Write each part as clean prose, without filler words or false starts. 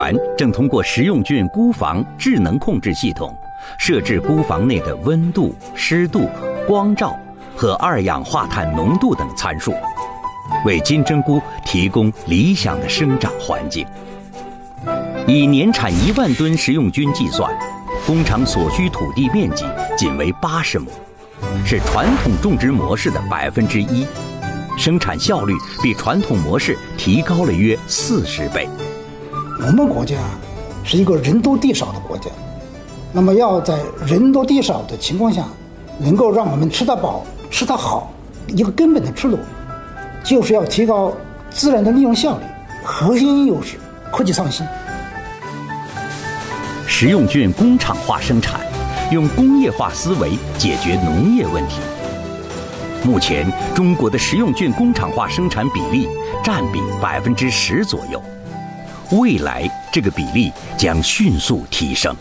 正通过食用菌孤房智能控制系统，设置孤房内的温度、湿度、光照和二氧化碳浓度等参数，为金针菇提供理想的生长环境。以年产1万吨食用菌计算，工厂所需土地面积仅为80亩，是传统种植模式的1%，生产效率比传统模式提高了约40倍。 我们国家是一个人多地少的国家，那么要在人多地少的情况下，能够让我们吃得饱、吃得好，一个根本的出路，就是要提高自然的利用效率，核心优势科技创新。 食用菌工厂化生产，用工业化思维解决农业问题。目前，中国的食用菌工厂化生产比例占比10%左右。未来这个比例将迅速提升。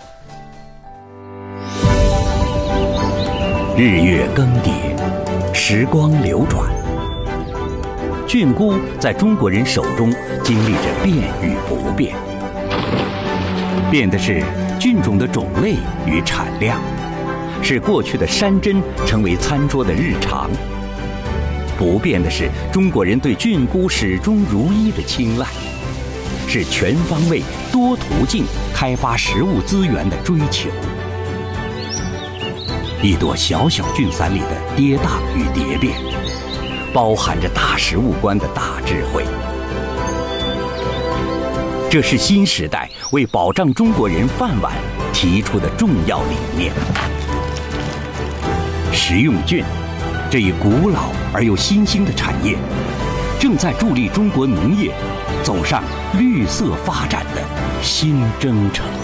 日月更迭，时光流转，菌菇在中国人手中经历着变与不变。变的是菌种的种类与产量，使过去的山珍成为餐桌的日常。不变的是中国人对菌菇始终如一的青睐，是全方位、多途径开发食物资源的追求。一朵小小菌伞里的跌宕与蝶变，包含着大食物观的大智慧。这是新时代为保障中国人饭碗提出的重要理念。食用菌这一古老而又新兴的产业，正在助力中国农业走上绿色发展的新征程。